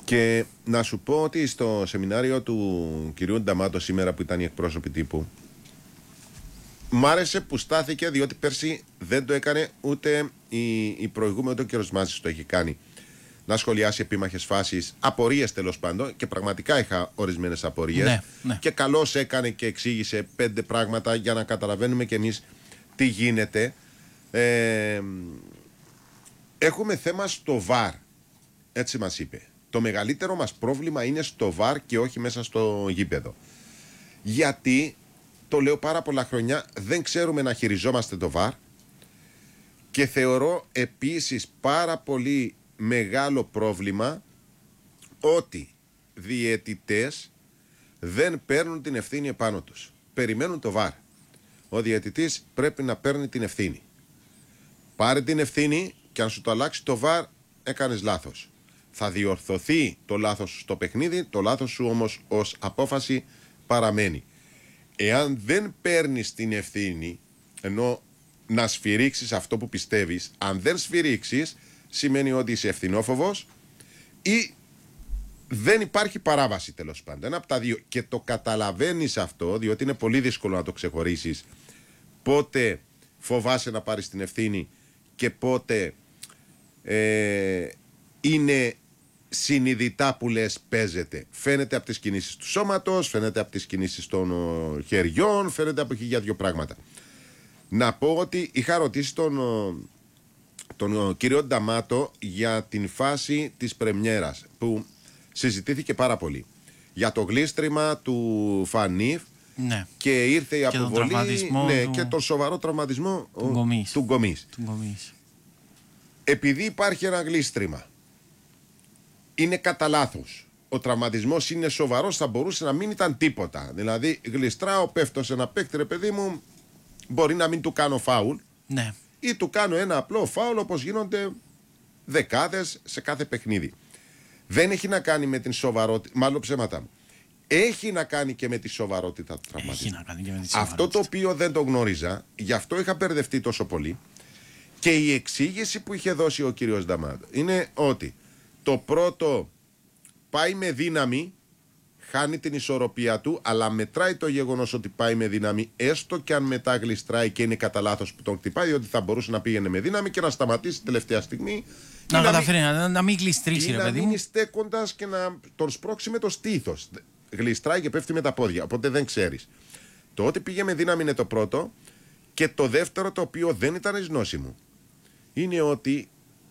Και να σου πω ότι στο σεμινάριο του κυρίου Νταμάτο σήμερα που ήταν οι εκπρόσωποι τύπου, μ' άρεσε που στάθηκε, διότι πέρσι δεν το έκανε ούτε η προηγούμενη, ούτε ο κύριος Μάζης το έχει κάνει, να σχολιάσει επίμαχες φάσεις, απορίες τέλος πάντων, και πραγματικά είχα ορισμένες απορίες. Ναι. Και καλώς έκανε και εξήγησε 5 πράγματα για να καταλαβαίνουμε κι εμείς τι γίνεται. Έχουμε θέμα στο ΒΑΡ, έτσι μας είπε. Το μεγαλύτερο μας πρόβλημα είναι στο ΒΑΡ και όχι μέσα στο γήπεδο. Γιατί, το λέω πάρα πολλά χρόνια, δεν ξέρουμε να χειριζόμαστε το ΒΑΡ, και θεωρώ επίσης πάρα πολύ μεγάλο πρόβλημα ότι διαιτητές δεν παίρνουν την ευθύνη επάνω τους. Περιμένουν το ΒΑΡ. Ο διαιτητής πρέπει να παίρνει την ευθύνη. Πάρε την ευθύνη και αν σου το αλλάξει το ΒΑΡ, έκανες λάθος. Θα διορθωθεί το λάθος σου στο παιχνίδι, το λάθος σου όμως ως απόφαση παραμένει. Εάν δεν παίρνεις την ευθύνη, ενώ να σφυρίξεις αυτό που πιστεύεις, αν δεν σφυρίξεις, σημαίνει ότι είσαι ευθυνόφοβος ή δεν υπάρχει παράβαση, τέλος πάντων. Ένα από τα δύο. Και το καταλαβαίνεις αυτό, διότι είναι πολύ δύσκολο να το ξεχωρίσεις πότε φοβάσαι να πάρεις την ευθύνη και πότε είναι συνειδητά που λες παίζεται. Φαίνεται από τις κινήσεις του σώματος, φαίνεται από τις κινήσεις των χεριών, φαίνεται από χίλια δυο πράγματα. Να πω ότι είχα ρωτήσει τον κύριο Νταμάτο για την φάση της πρεμιέρας που συζητήθηκε πάρα πολύ. Για το γλίστριμα του Φανίφ, ναι, και ήρθε η αποβολή, ναι, και τον σοβαρό τραυματισμό του Γκομής. Επειδή υπάρχει ένα γλίστριμα, είναι κατά λάθος. Ο τραυματισμός είναι σοβαρός, θα μπορούσε να μην ήταν τίποτα. Δηλαδή γλιστράω, πέφτω σε ένα παίκτη, ρε παιδί μου, μπορεί να μην του κάνω φάουλ, ναι, ή του κάνω ένα απλό φάουλ, όπως γίνονται δεκάδες σε κάθε παιχνίδι. Δεν έχει να κάνει με την σοβαρότητα, μάλλον ψέματα μου. Έχει να κάνει και με τη σοβαρότητα του τραυματισμού. Αυτό το οποίο δεν το γνώριζα, γι' αυτό είχα μπερδευτεί τόσο πολύ. Και η εξήγηση που είχε δώσει ο κύριος Νταμάτο είναι ότι το πρώτο πάει με δύναμη, χάνει την ισορροπία του, αλλά μετράει το γεγονός ότι πάει με δύναμη, έστω και αν μετά γλιστράει και είναι κατά λάθος που τον χτυπάει, διότι θα μπορούσε να πήγαινε με δύναμη και να σταματήσει τελευταία στιγμή. Να καταφέρει να μην γλιστρήσει, ρε παιδί μου. Να μείνει στέκοντας και να τον σπρώξει με το στήθος. Γλιστράει και πέφτει με τα πόδια, οπότε δεν ξέρεις. Το ότι πήγε με δύναμη είναι το πρώτο. Και το δεύτερο, το οποίο δεν ήταν εις γνώση μου, είναι ότι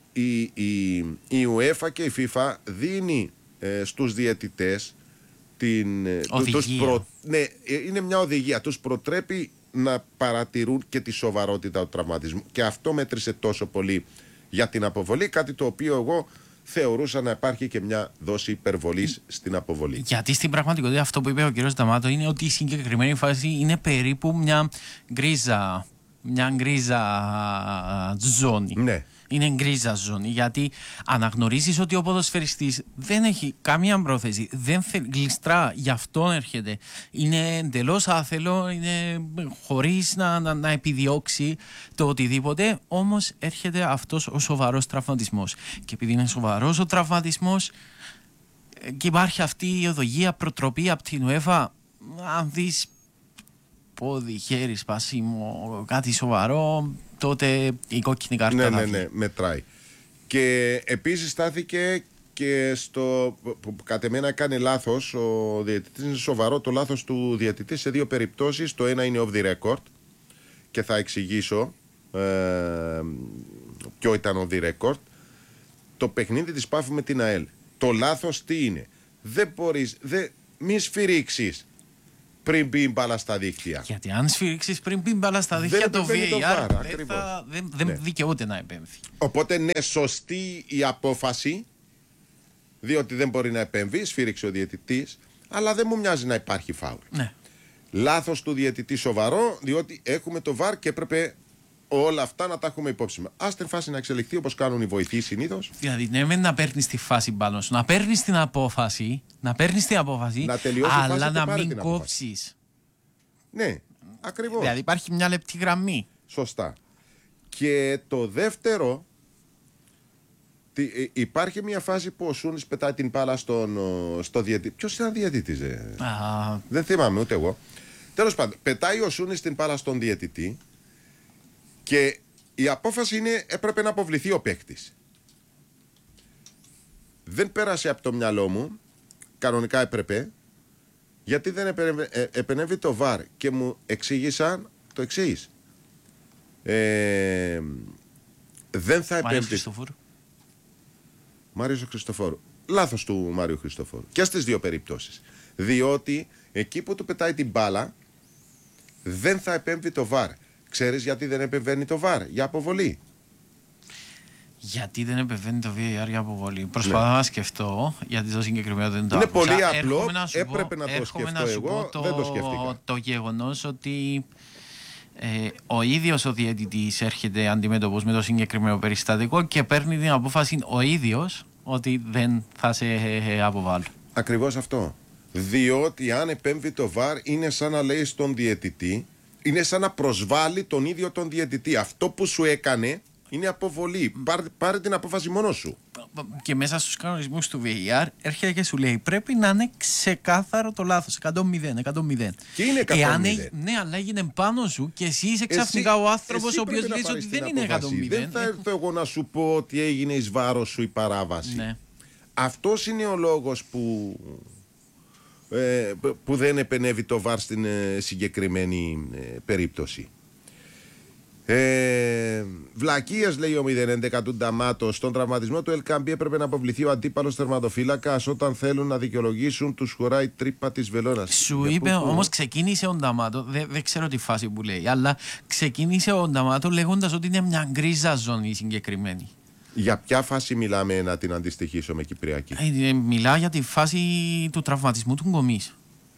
η UEFA και η FIFA δίνει στους διαιτητές ναι, είναι μια οδηγία. Τους προτρέπει να παρατηρούν και τη σοβαρότητα του τραυματισμού. Και αυτό μέτρησε τόσο πολύ για την αποβολή, κάτι το οποίο εγώ θεωρούσα να υπάρχει και μια δόση υπερβολής στην αποβολή. Γιατί στην πραγματικότητα αυτό που είπε ο κ. Νταμάτο είναι ότι η συγκεκριμένη φάση είναι περίπου μια γκρίζα ζώνη. Ναι. Είναι γκρίζα ζώνη, γιατί αναγνωρίζεις ότι ο ποδοσφαιριστής δεν έχει καμία πρόθεση, δεν γλιστρά, γι' αυτό έρχεται. Είναι εντελώς άθελο, είναι χωρίς να επιδιώξει το οτιδήποτε, όμως έρχεται αυτός ο σοβαρός τραυματισμός. Και επειδή είναι σοβαρός ο τραυματισμός και υπάρχει αυτή η οδηγία προτροπή από την UEFA, αν δεις πόδι, χέρι, σπάσιμο, κάτι σοβαρό, τότε η κόκκινη κάρτα ναι, μετράει. Και επίσης στάθηκε και στο που κατ' εμένα έκανε λάθος ο διαιτητής. Είναι σοβαρό το λάθος του διαιτητή σε δύο περιπτώσεις. Το ένα είναι off the record και θα εξηγήσω ποιο ήταν off the record. Το παιχνίδι της Πάφου με την ΑΕΛ. Το λάθος τι είναι? Δεν μπορείς, μη σφυρίξεις πριν μπει μπάλα στα δίχτυα. Γιατί αν σφυρίξεις πριν μπει μπάλα στα δίχτυα, το VAR δεν δικαιούται να επέμβει. Οπότε ναι, σωστή η απόφαση, διότι δεν μπορεί να επέμβει, σφύριξε ο διαιτητής, αλλά δεν μου μοιάζει να υπάρχει φάουλ. Ναι. Λάθος του διαιτητή σοβαρό, διότι έχουμε το VAR και έπρεπε όλα αυτά να τα έχουμε υπόψη μας. Ας την φάση να εξελιχθεί όπως κάνουν οι βοηθοί συνήθως. Δηλαδή, ναι, να παίρνεις τη φάση πάνω σου, να παίρνεις την απόφαση, αλλά να μην κόψεις. Ναι, ακριβώς. Δηλαδή, υπάρχει μια λεπτή γραμμή. Σωστά. Και το δεύτερο, Υπάρχει μια φάση που ο Σούνης πετάει την μπάλα στο διαιτητή. Ποιος ήταν διαιτητής? Δεν θυμάμαι ούτε εγώ. Τέλος πάντων, πετάει ο Σούνης την μπάλα στον διαιτητή και η απόφαση είναι έπρεπε να αποβληθεί ο παίκτης. Δεν πέρασε από το μυαλό μου, κανονικά έπρεπε, γιατί δεν επενέβη το VAR και μου εξήγησαν το εξής. Δεν θα επέμβει. Μάριος Χριστοφόρου. Λάθος του Μάριου Χριστοφόρου. Και στις δύο περιπτώσεις. Διότι εκεί που του πετάει την μπάλα δεν θα επέμβει το VAR. Ξέρεις γιατί δεν επεμβαίνει το VAR? Για αποβολή. Γιατί δεν επεμβαίνει το VAR για αποβολή? Προσπαθώ να σκεφτώ, γιατί το συγκεκριμένο δεν το είναι άκουσα. πολύ απλό. Έπρεπε να το σκεφτώ εγώ. Δεν το σκέφτηκα. Το γεγονός ότι ο ίδιος ο διαιτητής έρχεται αντιμέτωπος με το συγκεκριμένο περιστατικό και παίρνει την απόφαση ο ίδιος ότι δεν θα σε αποβάλω. Ακριβώς αυτό. Διότι αν επέμβει το VAR είναι σαν να λέει στον διαιτητή, είναι σαν να προσβάλλει τον ίδιο τον διαιτητή. Αυτό που σου έκανε είναι αποβολή. Πάρε την απόφαση μόνος σου. Και μέσα στους κανονισμούς του VAR έρχεται και σου λέει πρέπει να είναι ξεκάθαρο το λάθος. 100-0. Και είναι 100-0. Ναι, αλλά έγινε πάνω σου και εσύ είσαι ξαφνικά ο άνθρωπος ο οποίος λέει ότι δεν είναι 100-0. Δεν θα έρθω εγώ να σου πω ότι έγινε εις βάρος σου η παράβαση. Ναι. Αυτός είναι ο λόγος που δεν επενέβη το VAR στην συγκεκριμένη περίπτωση. Βλακίες, λέει ο 011 του Νταμάτο. Στον τραυματισμό του Ελκαμπή έπρεπε να αποβληθεί ο αντίπαλος τερματοφύλακας. Όταν θέλουν να δικαιολογήσουν, τους χωράει τρύπα της βελόνας. Σου είπε όμως, ξεκίνησε ο Νταμάτο, δεν ξέρω τη φάση που λέει, αλλά ξεκίνησε ο Νταμάτο λέγοντας ότι είναι μια γκρίζα ζώνη συγκεκριμένη. Για ποια φάση μιλάμε, να την αντιστοιχίσω με κυπριακή? Μιλά για τη φάση του τραυματισμού του Γκομής.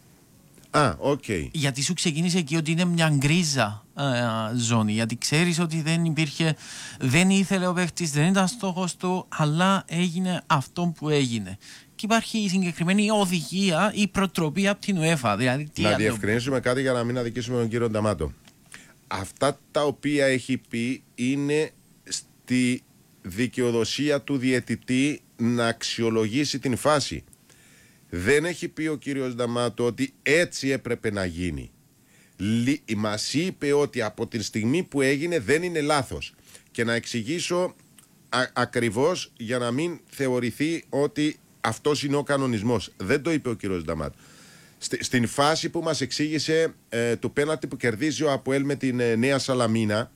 Οκ. Γιατί σου ξεκίνησε εκεί ότι είναι μια γκρίζα ζώνη. Γιατί ξέρεις ότι δεν ήθελε ο παίχτης, δεν ήταν στόχος του, αλλά έγινε αυτό που έγινε. Και υπάρχει η συγκεκριμένη οδηγία, η προτροπή από την UEFA. Δηλαδή, να διευκρινίσουμε κάτι για να μην αδικήσουμε τον κύριο Νταμάτο. Αυτά τα οποία έχει πει είναι στη δικαιοδοσία του διαιτητή να αξιολογήσει την φάση. Δεν έχει πει ο κύριος Νταμάτο ότι έτσι έπρεπε να γίνει. Μας είπε ότι από τη στιγμή που έγινε δεν είναι λάθος. Και να εξηγήσω ακριβώς για να μην θεωρηθεί ότι αυτός είναι ο κανονισμός. Δεν το είπε ο κύριος Νταμάτο. Στην φάση που μας εξήγησε του πέναλτι που κερδίζει ο ΑΠΟΕΛ με την Νέα Σαλαμίνα,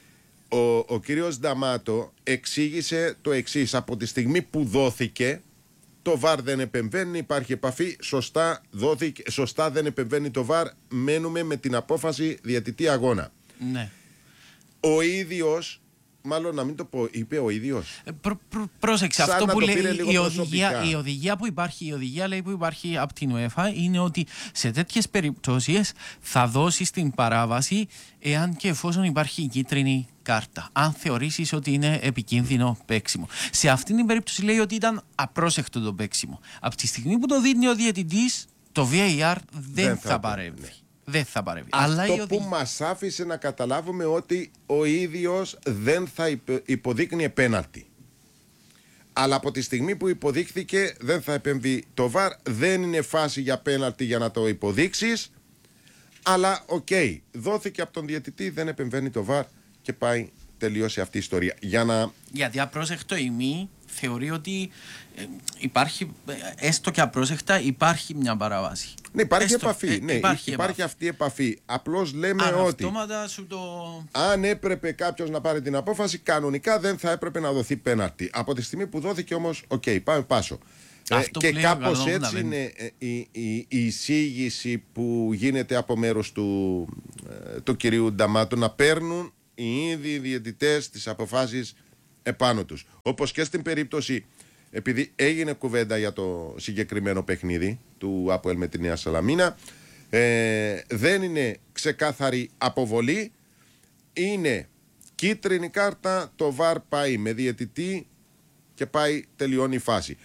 ο κύριος Νταμάτο εξήγησε το εξής. Από τη στιγμή που δόθηκε, το VAR δεν επεμβαίνει, υπάρχει επαφή, σωστά δεν επεμβαίνει το VAR, μένουμε με την απόφαση διαιτητή αγώνα. Ναι. Ο ίδιος, μάλλον να μην το πω, είπε ο ίδιος. Πρόσεξε, αυτό που λέει η οδηγία λέει που υπάρχει από την UEFA είναι ότι σε τέτοιες περιπτώσεις θα δώσεις την παράβαση εάν και εφόσον υπάρχει η κίτρινη κάρτα. Αν θεωρήσεις ότι είναι επικίνδυνο παίξιμο. Σε αυτήν την περίπτωση λέει ότι ήταν απρόσεκτο το παίξιμο. Από τη στιγμή που το δίνει ο διαιτητής, το VAR δεν θα παρέμβει. Δεν θα παρέμβει. Αυτό που μας άφησε να καταλάβουμε ότι ο ίδιος δεν θα υποδείκνυε πέναλτι. Αλλά από τη στιγμή που υποδείχθηκε δεν θα επέμβει το VAR. Δεν είναι φάση για πέναλτι για να το υποδείξεις. Αλλά δόθηκε από τον διαιτητή, δεν επεμβαίνει το VAR και πάει, τελειώσει αυτή η ιστορία. Γιατί απρόσεκτο ή μη θεωρεί ότι υπάρχει, έστω και απρόσεκτα, υπάρχει μια παράβαση. Ναι, υπάρχει επαφή. Υπάρχει αυτή η επαφή. Απλώς λέμε ότι αν έπρεπε κάποιος να πάρει την απόφαση, κανονικά δεν θα έπρεπε να δοθεί πέναλτι. Από τη στιγμή που δόθηκε όμως, πάμε πάσο. Και κάπως έτσι είναι η εισήγηση που γίνεται από μέρους του κυρίου Νταμάτου, να παίρνουν οι ίδιοι διαιτητές τις αποφάσεις επάνω τους. Όπως και στην περίπτωση, επειδή έγινε κουβέντα για το συγκεκριμένο παιχνίδι του ΑΠΟΕΛ με τη Νέα Σαλαμίνα, δεν είναι ξεκάθαρη αποβολή, είναι κίτρινη κάρτα, το VAR πάει με διαιτητή και τελειώνει η φάση.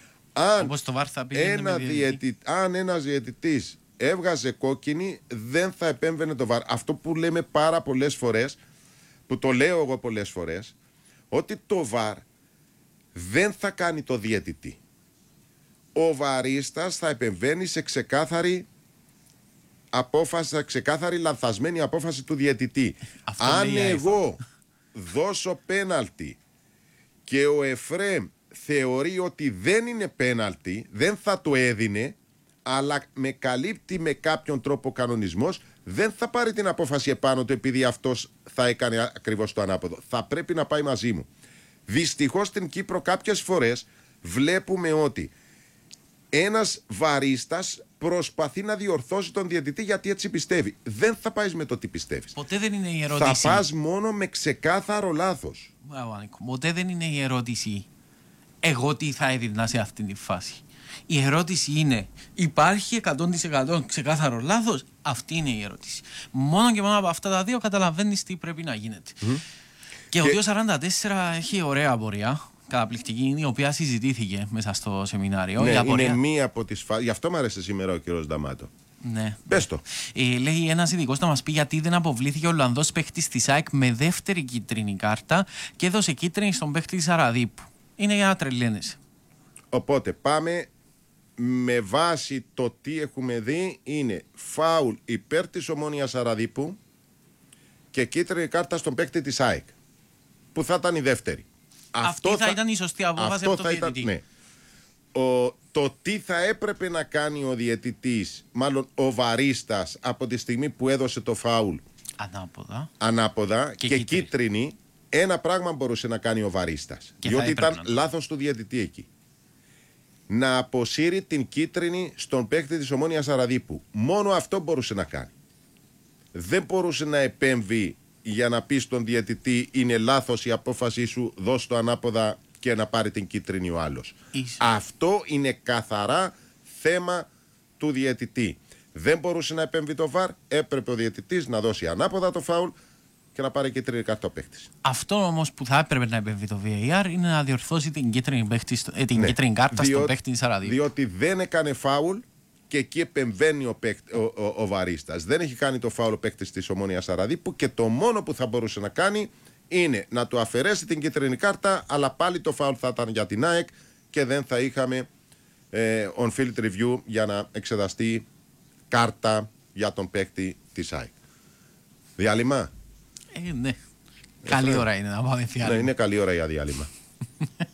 Αν ένας διαιτητής έβγαζε κόκκινη, δεν θα επέμβαινε το VAR. Αυτό που λέμε πάρα πολλές φορές, που το λέω εγώ πολλές φορές, ότι το VAR δεν θα κάνει το διαιτητή. Ο βαρίστας θα επεμβαίνει σε ξεκάθαρη απόφαση, ξεκάθαρη λανθασμένη απόφαση του διαιτητή. Αν εγώ δώσω πέναλτι και ο Εφρέμ θεωρεί ότι δεν είναι πέναλτι, δεν θα το έδινε, αλλά με καλύπτει με κάποιον τρόπο ο κανονισμός, δεν θα πάρει την απόφαση επάνω του επειδή αυτός θα έκανε ακριβώς το ανάποδο. Θα πρέπει να πάει μαζί μου. Δυστυχώς στην Κύπρο κάποιες φορές βλέπουμε ότι ένας βαρίστας προσπαθεί να διορθώσει τον διαιτητή γιατί έτσι πιστεύει. Δεν θα πάει με το τι πιστεύεις. Ποτέ δεν είναι η ερώτηση. Θα πας μόνο με ξεκάθαρο λάθος. Ποτέ δεν είναι η ερώτηση εγώ τι θα έδινα σε αυτή τη φάση. Η ερώτηση είναι, υπάρχει 100% ξεκάθαρο λάθος? Αυτή είναι η ερώτηση. Μόνο και μόνο από αυτά τα δύο καταλαβαίνεις τι πρέπει να γίνεται. Και ο 244 έχει ωραία απορία, καταπληκτική, η οποία συζητήθηκε μέσα στο σεμινάριο. Ναι, είναι μία από τις φάσεις. Γι' αυτό μου άρεσε σήμερα ο κύριος Νταμάτο. Ναι. Πες το. Λέει ένας ειδικός να μας πει γιατί δεν αποβλήθηκε ο Ολλανδός παίχτης της ΑΕΚ με δεύτερη κίτρινη κάρτα και έδωσε κίτρινη στον παίχτη της Αραδίπου. Είναι για να τρελαίνεσαι. Οπότε πάμε με βάση το τι έχουμε δει, είναι φάουλ υπέρ της Ομόνοιας Αραδίπου και κίτρινη κάρτα στον παίκτη της ΑΕΚ, που θα ήταν η δεύτερη. Αυτή θα ήταν η σωστή απόφαση από το διαιτητή. Ναι. Το τι θα έπρεπε να κάνει ο διαιτητής, μάλλον ο βαρίστας, από τη στιγμή που έδωσε το φάουλ ανάποδα και κίτρινη, ένα πράγμα μπορούσε να κάνει ο βαρίστας, διότι ήταν λάθος του διαιτητή εκεί. Να αποσύρει την κίτρινη στον παίκτη της Ομόνοιας Αραδίπου. Μόνο αυτό μπορούσε να κάνει. Δεν μπορούσε να επέμβει για να πει στον διαιτητή είναι λάθος η απόφασή σου, δώσ' το ανάποδα και να πάρει την κίτρινη ο άλλος. Αυτό είναι καθαρά θέμα του διαιτητή. Δεν μπορούσε να επέμβει το VAR, έπρεπε ο διαιτητής να δώσει ανάποδα το φάουλ και να πάρει κίτρινη κάρτα ο παίκτης. Αυτό όμως που θα έπρεπε να επέμβει το VAR είναι να διορθώσει την κίτρινη κάρτα στον παίκτη της Αραδίπου. Διότι δεν έκανε φάουλ και εκεί επεμβαίνει ο βαρίστας. Δεν έχει κάνει το φάουλ ο παίκτης της Ομόνοιας Αραδίπου και το μόνο που θα μπορούσε να κάνει είναι να του αφαιρέσει την κίτρινη κάρτα, αλλά πάλι το φάουλ θα ήταν για την ΑΕΚ και δεν θα είχαμε on-field review για να εξεταστεί κάρτα για τον παίκτη της ΑΕΚ. Διάλειμμα. Ναι. Καλή ώρα είναι να πάμε διάλειμμα. Ναι, είναι καλή ώρα για διάλειμμα.